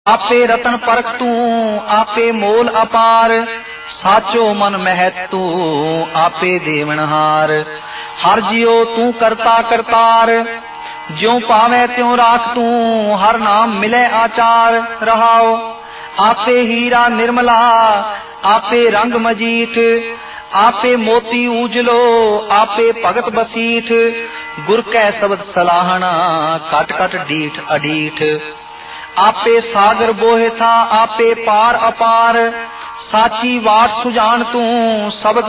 आपे रतन परख तू आपे मोल अपार, साचो मन महत तू आपे देवनहार। हर जियो तू करता करतार, ज्यों पावे त्यों राख तू हर नाम मिले आचार। रहाओ आपे हीरा निर्मला आपे रंग मजीठ, आपे मोती उजलो आपे भगत बसीठ। गुर कै शब्द सलाहना कट कट डीठ अडीठ, आपे सागर बोहे था आपे पार अपार। साची वाट सुजान तू शब्द